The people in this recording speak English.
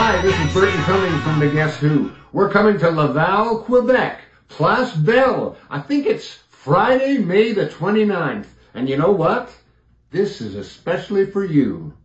Hi, this is Burton Cummings from the Guess Who. We're coming to Laval, Quebec. Place Belle. I think it's Friday, May the 29th. And you know what? This is especially for you.